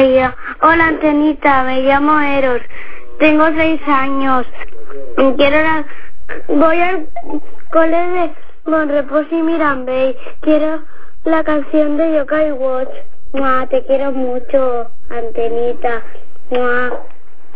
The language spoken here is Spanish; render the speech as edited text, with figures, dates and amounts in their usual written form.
Hola, Antenita, me llamo Eros. Tengo 6 años. Voy al cole de Bonrepós y Mirambey. Quiero la canción de Yokai Watch. Te quiero mucho, Antenita.